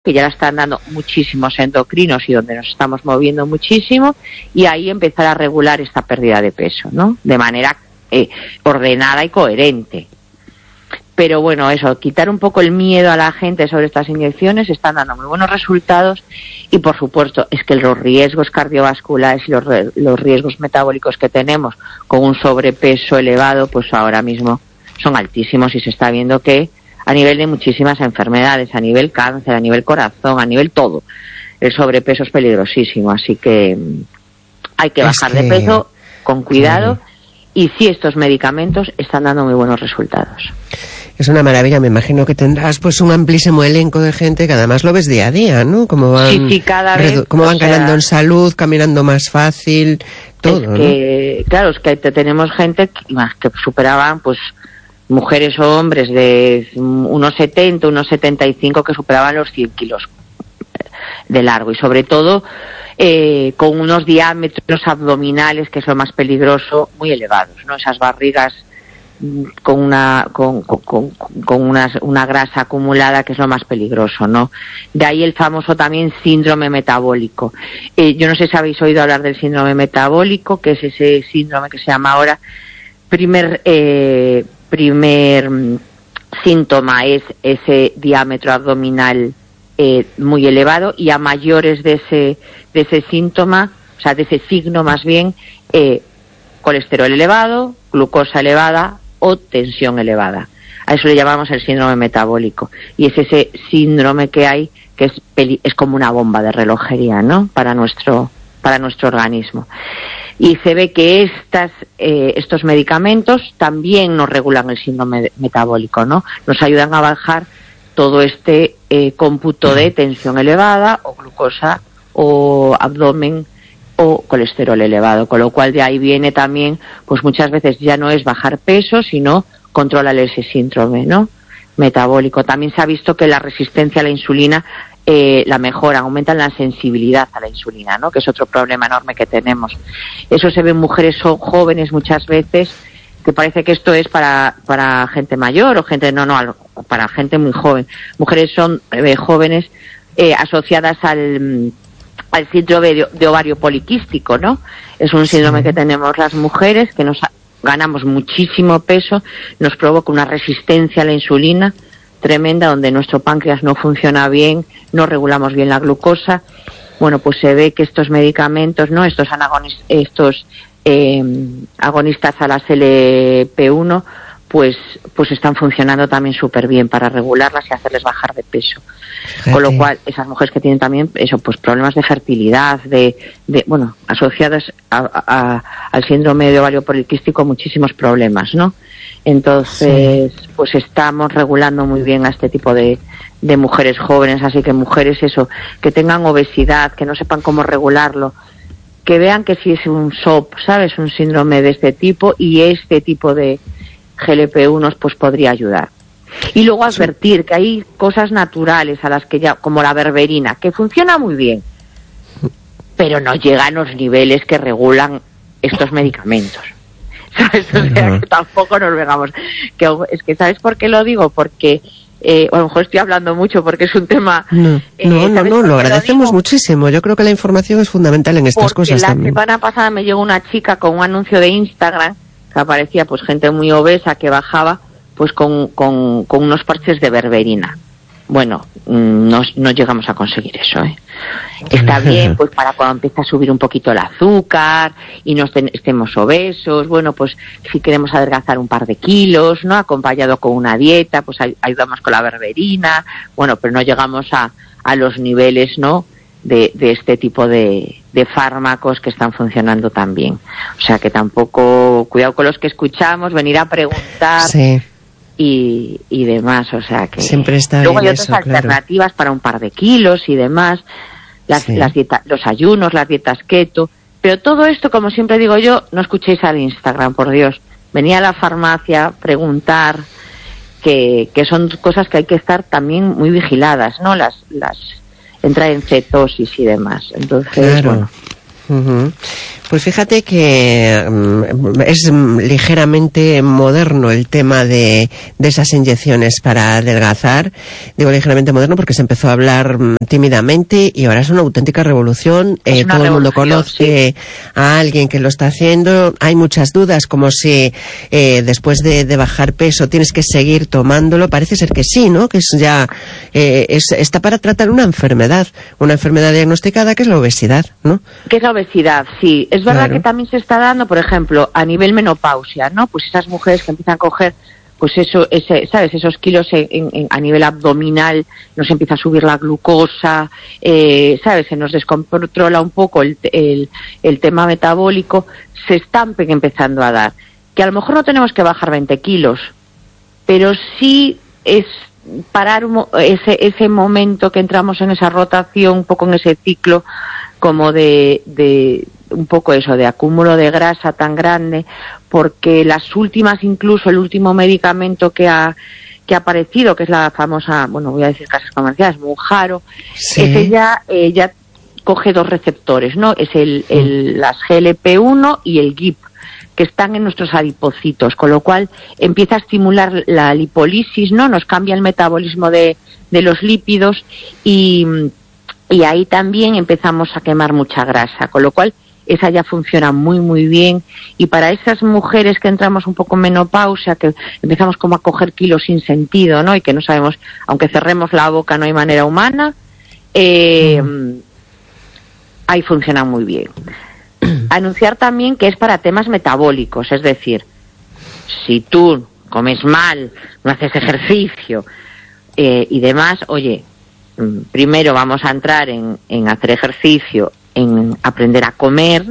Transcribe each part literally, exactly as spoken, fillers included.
que ya la están dando muchísimos endocrinos y donde nos estamos moviendo muchísimo, y ahí empezar a regular esta pérdida de peso, ¿no? De manera eh, ordenada y coherente. Pero bueno, eso, quitar un poco el miedo a la gente sobre estas inyecciones, están dando muy buenos resultados, y por supuesto es que los riesgos cardiovasculares y los, los riesgos metabólicos que tenemos con un sobrepeso elevado, pues ahora mismo son altísimos, y se está viendo que a nivel de muchísimas enfermedades, a nivel cáncer, a nivel corazón, a nivel todo, el sobrepeso es peligrosísimo, así que hay que bajar que... de peso con cuidado, sí. Y sí, estos medicamentos están dando muy buenos resultados. Es una maravilla, me imagino que tendrás pues un amplísimo elenco de gente que además lo ves día a día, ¿no? Cómo van, sí, sí, cada vez, cómo van sea, ganando en salud, caminando más fácil, todo, es que, ¿no? Claro, es que tenemos gente que, que superaban, pues, mujeres o hombres de unos setenta, unos setenta y cinco que superaban los cien kilos de largo, y sobre todo eh, con unos diámetros abdominales, que es lo más peligroso, muy elevados, ¿no? Esas barrigas con una con, con, con una, una grasa acumulada, que es lo más peligroso, ¿no? De ahí el famoso también síndrome metabólico. Eh, yo no sé si habéis oído hablar del síndrome metabólico, que es ese síndrome que se llama ahora primer eh, primer síntoma es ese diámetro abdominal eh, muy elevado, y a mayores de ese de ese síntoma, o sea, de ese signo más bien, eh, colesterol elevado, glucosa elevada o tensión elevada. A eso le llamamos el síndrome metabólico, y es ese síndrome que hay que es peli- es como una bomba de relojería, ¿no? Para nuestro para nuestro organismo. Y se ve que estas eh, estos medicamentos también nos regulan el síndrome metabólico, ¿no? Nos ayudan a bajar todo este eh, cómputo de tensión elevada o glucosa o abdomen o colesterol elevado, con lo cual de ahí viene también, pues muchas veces ya no es bajar peso, sino controlar ese síndrome, ¿no? Metabólico. También se ha visto que la resistencia a la insulina eh, la mejoran, aumentan la sensibilidad a la insulina, ¿no? Que es otro problema enorme que tenemos. Eso se ve en mujeres son jóvenes muchas veces, que parece que esto es para para gente mayor o gente, no, no, para gente muy joven. Mujeres son eh, jóvenes eh, asociadas al al síndrome de, de ovario poliquístico, ¿no? Es un síndrome sí. que tenemos las mujeres, que nos ganamos muchísimo peso, nos provoca una resistencia a la insulina tremenda, donde nuestro páncreas no funciona bien, no regulamos bien la glucosa. Bueno, pues se ve que estos medicamentos, ¿no? Estos anagonis, estos eh, agonistas a las L P uno, pues pues están funcionando también súper bien para regularlas y hacerles bajar de peso. Fíjate. Con lo cual, esas mujeres que tienen también eso, pues problemas de fertilidad, de, de bueno, asociadas a, a, al síndrome de ovario poliquístico, muchísimos problemas, ¿no? Entonces, sí. pues estamos regulando muy bien a este tipo de, de mujeres jóvenes, así que mujeres eso, que tengan obesidad, que no sepan cómo regularlo, que vean que sí es un S O P, ¿sabes? Un síndrome de este tipo, y este tipo de G L P uno pues podría ayudar. Y luego advertir que hay cosas naturales a las que ya, como la berberina, que funciona muy bien, pero no llega a los niveles que regulan estos medicamentos. ¿Sabes? O sea, que tampoco nos vengamos. Que, es que, ¿sabes por qué lo digo? Porque, eh, a lo mejor estoy hablando mucho porque es un tema... No, eh, no, no, no, lo agradecemos lo muchísimo. Yo creo que la información es fundamental en estas porque cosas la también. La semana pasada me llegó una chica con un anuncio de Instagram que aparecía pues gente muy obesa que bajaba pues con, con, con unos parches de berberina. Bueno, no, no llegamos a conseguir eso, ¿eh? Está bien, pues para cuando empieza a subir un poquito el azúcar y no estén, estemos obesos, bueno, pues si queremos adelgazar un par de kilos, ¿no? Acompañado con una dieta, pues ayudamos con la berberina, bueno, pero no llegamos a, a los niveles, ¿no? De, de este tipo de, de fármacos que están funcionando tan bien. O sea que tampoco, cuidado con los que escuchamos, venir a preguntar. Sí. Y, y demás, o sea que siempre está luego hay otras eso, alternativas, claro, para un par de kilos y demás, las, sí. las dietas, los ayunos, las dietas keto, pero todo esto, como siempre digo yo, no escuchéis al Instagram, por Dios, venid a la farmacia, preguntar, que, que son cosas que hay que estar también muy vigiladas, ¿no? Las, las entrar en cetosis y demás, entonces, claro. bueno. Uh-huh. Pues fíjate que um, es ligeramente moderno el tema de, de esas inyecciones para adelgazar. Digo ligeramente moderno porque se empezó a hablar um, tímidamente y ahora es una auténtica revolución. Eh, todo el mundo conoce sí. a alguien que lo está haciendo. Hay muchas dudas, como si eh, después de, de bajar peso tienes que seguir tomándolo. Parece ser que sí, ¿no? Que es ya eh, es, está para tratar una enfermedad, una enfermedad diagnosticada que es la obesidad, ¿no? Que es la obesidad, sí. Es verdad claro. que también se está dando, por ejemplo, a nivel menopausia, ¿no? Pues esas mujeres que empiezan a coger, pues eso, ese, ¿sabes? Esos kilos en, en, a nivel abdominal, nos empieza a subir la glucosa, eh, ¿sabes? Se nos descontrola un poco el, el, el tema metabólico, se están empezando a dar. Que a lo mejor no tenemos que bajar veinte kilos, pero sí es parar ese, ese momento que entramos en esa rotación, un poco en ese ciclo, como de, de un poco eso, de acúmulo de grasa tan grande, porque las últimas, incluso el último medicamento que ha que ha aparecido, que es la famosa, bueno, voy a decir casas comerciales, Mounjaro, sí. ese ya, eh, ya coge dos receptores, ¿no? Es el, el, las G L P uno y el G I P, que están en nuestros adipocitos, con lo cual empieza a estimular la lipólisis, ¿no? Nos cambia el metabolismo de, de los lípidos y Y ahí también empezamos a quemar mucha grasa, con lo cual esa ya funciona muy, muy bien. Y para esas mujeres que entramos un poco en menopausia, que empezamos como a coger kilos sin sentido, ¿no? Y que no sabemos, aunque cerremos la boca, no hay manera humana, eh, mm. ahí funciona muy bien. Anunciar también que es para temas metabólicos, es decir, si tú comes mal, no haces ejercicio eh, y demás, oye, primero vamos a entrar en, en hacer ejercicio, en aprender a comer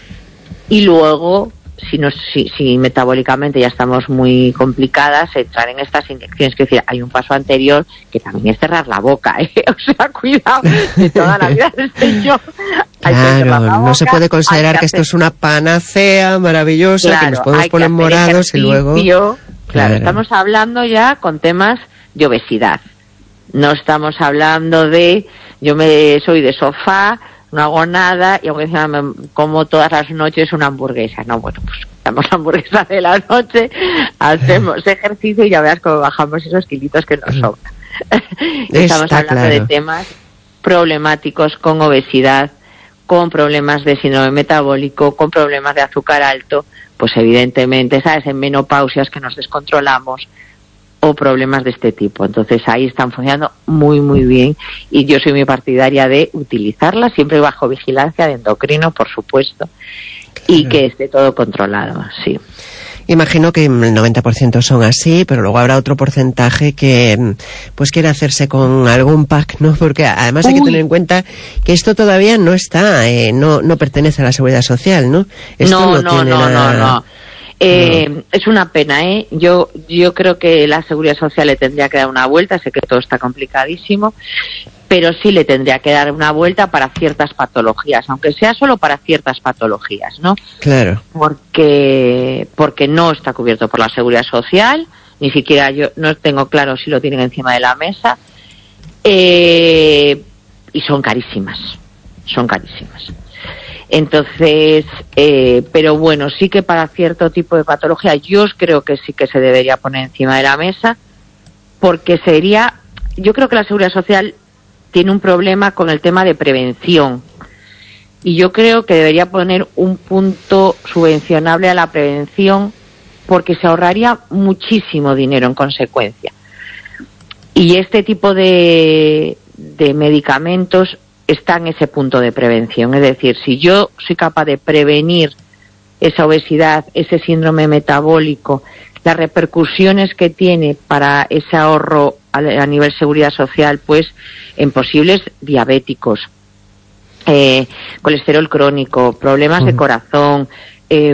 y luego, si, nos, si, si metabólicamente ya estamos muy complicadas, entrar en estas inyecciones. Es decir, hay un paso anterior que también es cerrar la boca, ¿eh? O sea, cuidado, de toda la vida desde yo. Claro, boca, no se puede considerar que, que esto es una panacea maravillosa, claro, que nos podemos poner morados y luego... Claro, claro, estamos hablando ya con temas de obesidad. No estamos hablando de, yo me soy de sofá, no hago nada y aunque encima me como todas las noches una hamburguesa. No, bueno, pues damos la hamburguesa de la noche, hacemos ejercicio y ya verás cómo bajamos esos kilitos que nos sobran. Estamos Está hablando claro. de temas problemáticos con obesidad, con problemas de síndrome metabólico, con problemas de azúcar alto, pues evidentemente, ¿sabes? En menopausias que nos descontrolamos, o problemas de este tipo. Entonces ahí están funcionando muy muy bien y yo soy muy partidaria de utilizarlas siempre bajo vigilancia de endocrino, por supuesto, y claro. que esté todo controlado, sí. Imagino que el noventa por ciento son así, pero luego habrá otro porcentaje que pues quiere hacerse con algún pack, ¿no? Porque además Uy. hay que tener en cuenta que esto todavía no está, eh, no no pertenece a la Seguridad Social, ¿no? Esto no, no, no, tiene no, nada... no, no. Eh, no. Es una pena, ¿eh? Yo yo creo que la Seguridad Social le tendría que dar una vuelta, sé que todo está complicadísimo, pero sí le tendría que dar una vuelta para ciertas patologías, aunque sea solo para ciertas patologías, ¿no? Claro. Porque porque no está cubierto por la Seguridad Social, ni siquiera yo no tengo claro si lo tienen encima de la mesa, eh, y son carísimas, son carísimas. Entonces, eh, pero bueno, sí que para cierto tipo de patología yo creo que sí que se debería poner encima de la mesa, porque sería, yo creo que la Seguridad Social tiene un problema con el tema de prevención y yo creo que debería poner un punto subvencionable a la prevención porque se ahorraría muchísimo dinero en consecuencia. Y este tipo de, de medicamentos está en ese punto de prevención. Es decir, si yo soy capaz de prevenir esa obesidad, ese síndrome metabólico, las repercusiones que tiene para ese ahorro a, a nivel seguridad social, pues en posibles diabéticos, eh, colesterol crónico, problemas de corazón, eh,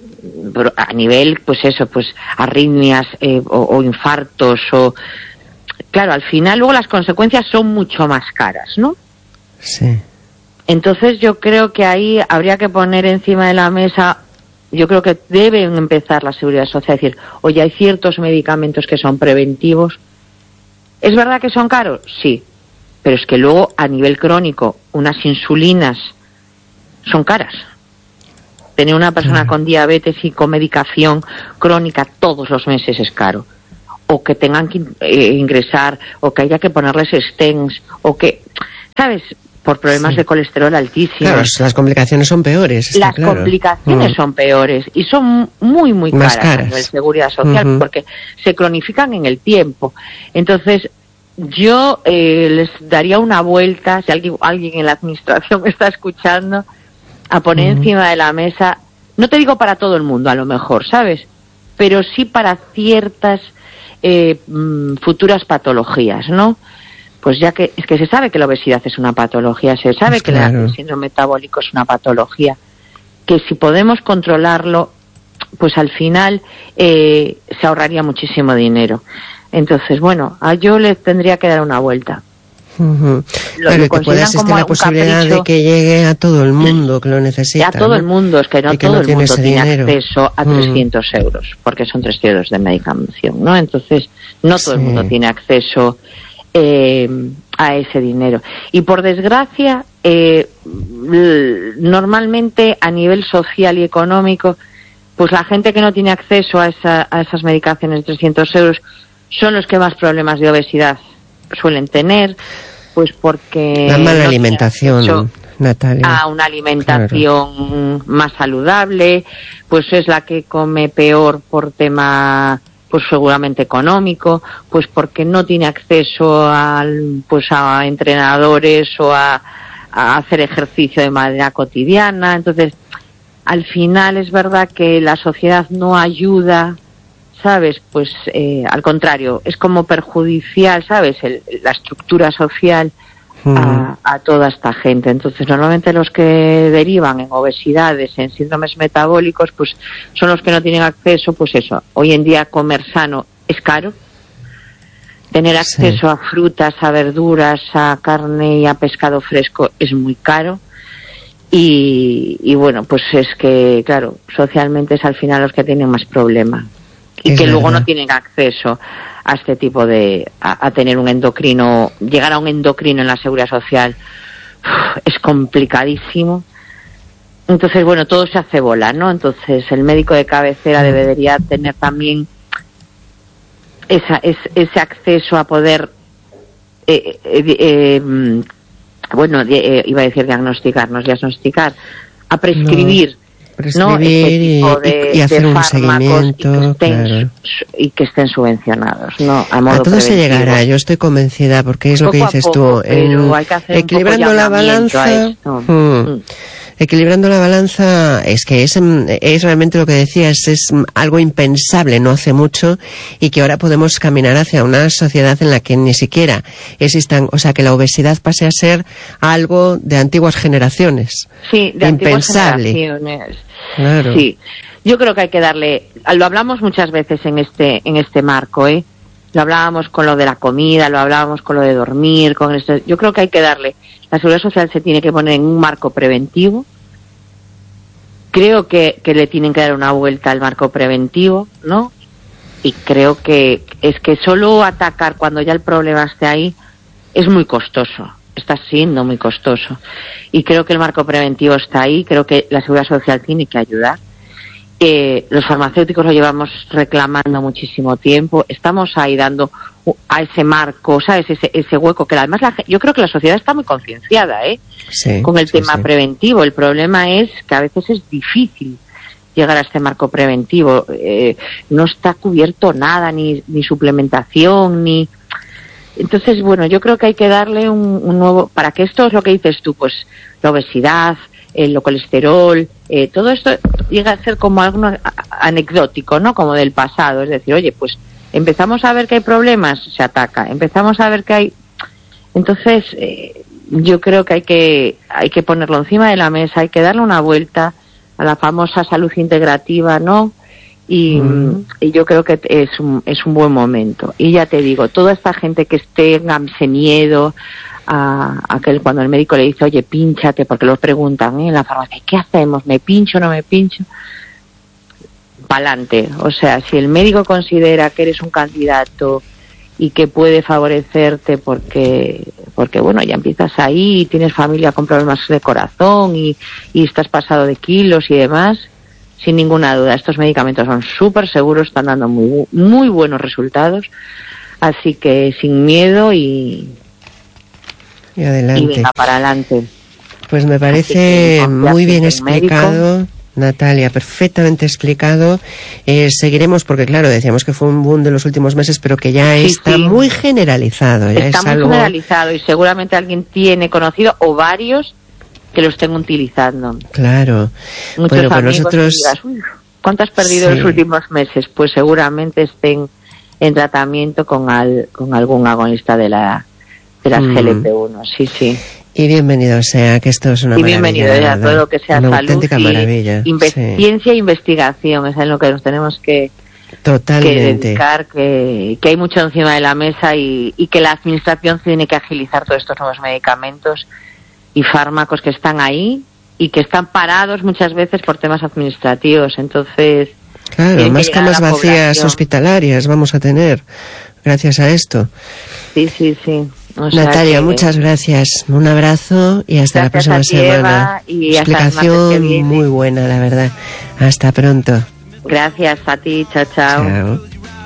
a nivel, pues eso, pues arritmias eh, o, o infartos, o claro, al final luego las consecuencias son mucho más caras, ¿no? Sí. Entonces yo creo que ahí habría que poner encima de la mesa, yo creo que deben empezar la Seguridad Social a decir, oye, hay ciertos medicamentos que son preventivos. ¿Es verdad que son caros? Sí. Pero es que luego a nivel crónico unas insulinas son caras. Tener una persona Claro. con diabetes y con medicación crónica todos los meses es caro. O que tengan que eh, ingresar, o que haya que ponerles stents, o que, ¿sabes? Por problemas Sí. de colesterol altísimos. Claro, las complicaciones son peores. Está Las claro. complicaciones Mm. son peores y son muy, muy Más caras, caras. a nivel seguridad social, Ujú. porque se cronifican en el tiempo. Entonces, yo eh, les daría una vuelta, si alguien, alguien en la administración me está escuchando, a poner Ujú. encima de la mesa, no te digo para todo el mundo a lo mejor, ¿sabes? Pero sí para ciertas eh, mm, futuras patologías, ¿no? Pues ya que es que se sabe que la obesidad es una patología, se sabe Pues que la- claro. el síndrome metabólico es una patología, que si podemos controlarlo, pues al final eh, se ahorraría muchísimo dinero. Entonces, bueno, a yo le tendría que dar una vuelta. Ujú. Lo- Claro, lo que pueda consideran existir como la un posibilidad capricho. de que llegue a todo el mundo que lo necesita. A todo ¿no? el mundo, es que no Y que todo no el tiene mundo ese tiene dinero. acceso a Mm. trescientos euros, porque son trescientos euros de medicación, ¿no? Entonces, no todo el Sí. mundo tiene acceso eh, a ese dinero. Y por desgracia, eh, l- normalmente a nivel social y económico, pues la gente que no tiene acceso a, esa, a esas medicaciones de trescientos euros son los que más problemas de obesidad suelen tener, pues porque La mala no tienen alimentación, acceso Natalia. a una alimentación más saludable, pues es la que come peor por tema, pues seguramente económico, pues porque no tiene acceso al, pues a entrenadores o a, a hacer ejercicio de manera cotidiana. Entonces, al final es verdad que la sociedad no ayuda, ¿sabes? Pues eh, al contrario, es como perjudicial, ¿sabes? El, la estructura social a, a toda esta gente. Entonces, normalmente los que derivan en obesidades, en síndromes metabólicos, pues son los que no tienen acceso, pues eso. Hoy en día comer sano es caro. Tener acceso Sí. a frutas, a verduras, a carne y a pescado fresco es muy caro. Y, y bueno, pues es que, claro, socialmente es al final los que tienen más problemas. Y Es que luego verdad. no tienen acceso a este tipo de, a, a tener un endocrino, llegar a un endocrino en la seguridad social uf, es complicadísimo. Entonces, bueno, todo se hace bola, ¿no? Entonces, el médico de cabecera debería tener también esa, es, ese acceso a poder, eh, eh, eh, mm, bueno, eh, iba a decir diagnosticarnos, diagnosticar, a prescribir. Prescribir ¿no? Este tipo y- de, y hacer de un fármacos y que, seguimiento, estén, claro. su- y que estén subvencionados, ¿no? A modo A todo se preventivo. llegará, yo estoy convencida, porque es lo que Poco a dices poco, tú. en- pero hay que hacer un equilibrando poco la llamamiento a balanza. esto. hmm, Mm. Equilibrando la balanza es que es, mm, es realmente lo que decías, es mm, algo impensable no hace mucho y que ahora podemos caminar hacia una sociedad en la que ni siquiera existan, o sea, que la obesidad pase a ser algo de antiguas generaciones. Sí, de antiguas Impensable. generaciones. Claro. Sí, yo creo que hay que darle, lo hablamos muchas veces en este en este marco, ¿eh? Lo hablábamos con lo de la comida, lo hablábamos con lo de dormir, con esto. Yo creo que hay que darle, la seguridad social se tiene que poner en un marco preventivo. Creo que, que le tienen que dar una vuelta al marco preventivo, ¿no? Y creo que es que solo atacar cuando ya el problema esté ahí es muy costoso, está siendo muy costoso. Y creo que el marco preventivo está ahí, creo que la seguridad social tiene que ayudar. Eh, los farmacéuticos lo llevamos reclamando muchísimo tiempo, estamos ahí dando a ese marco, ¿sabes? Ese, ese hueco que además la, ge- yo creo que la sociedad está muy concienciada, ¿eh? Sí, Con el sí, tema sí. preventivo. El problema es que a veces es difícil llegar a este marco preventivo. Eh, no está cubierto nada, ni, ni suplementación, ni... Entonces, bueno, yo creo que hay que darle un, un nuevo... Para que esto es lo que dices tú, pues la obesidad, el colesterol, eh, todo esto llega a ser como algo a- anecdótico, ¿no? Como del pasado. Es decir, oye, pues empezamos a ver que hay problemas, se ataca. Empezamos a ver que hay... Entonces, eh, yo creo que hay que hay que ponerlo encima de la mesa, hay que darle una vuelta a la famosa salud integrativa, ¿no? Y, Mm. y yo creo que es un, es un buen momento. Y ya te digo, toda esta gente que tenga ese miedo a, a que cuando el médico le dice, oye, pínchate, porque lo preguntan ¿eh? en la farmacia, ¿qué hacemos? ¿Me pincho o no me pincho? Pa'lante. O sea, si el médico considera que eres un candidato y que puede favorecerte porque, porque bueno, ya empiezas ahí y tienes familia con problemas de corazón y, y estás pasado de kilos y demás, sin ninguna duda. Estos medicamentos son súper seguros, están dando muy, muy buenos resultados, así que sin miedo y, y adelante. Y venga para adelante. Pues me parece muy bien explicado. Médico. Natalia, perfectamente explicado. Eh, seguiremos porque, claro, decíamos que fue un boom de los últimos meses, pero que ya sí, está sí. muy generalizado. Ya está es muy algo... generalizado y seguramente alguien tiene conocido o varios que lo estén utilizando. Claro. Muchos bueno, pues amigos nosotros... digas, uy, ¿cuánto has perdido sí. en los últimos meses? Pues seguramente estén en tratamiento con, al, con algún agonista de, la, de las mm. G L P uno. Sí, sí. Y bienvenido sea, que esto es una y maravilla. Y bienvenido a todo lo que sea una salud auténtica y maravilla. Inve- sí. ciencia e investigación, es en lo que nos tenemos que, Totalmente. que dedicar, que, que hay mucho encima de la mesa y, y que la administración tiene que agilizar todos estos nuevos medicamentos y fármacos que están ahí y que están parados muchas veces por temas administrativos. Entonces, claro, más camas vacías hospitalarias vamos a tener gracias a esto. Sí, sí, sí. O sea Natalia, que, muchas gracias. Un abrazo y hasta la próxima ti, semana. Y explicación muy buena, la verdad. Hasta pronto. Gracias a ti. Chao, chao. Chao.